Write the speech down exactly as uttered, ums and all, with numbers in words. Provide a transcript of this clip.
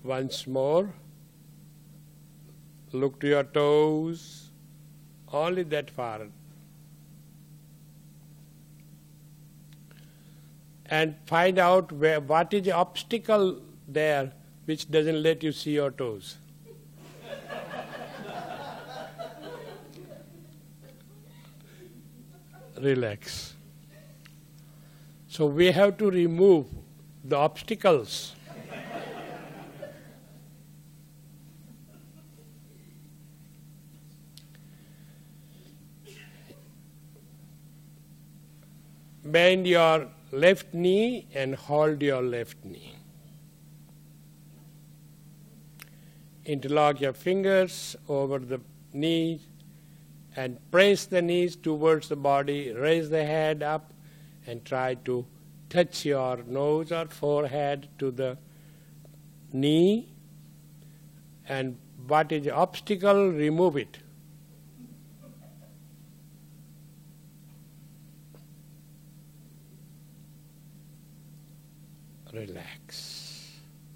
Once more. Look to your toes, only that far. And find out where, what is the obstacle there which doesn't let you see your toes. Relax. So we have to remove the obstacles. Bend your left knee and hold your left knee. Interlock your fingers over the knees and press the knees towards the body. Raise the head up and try to touch your nose or forehead to the knee. And what is the obstacle, remove it. Relax.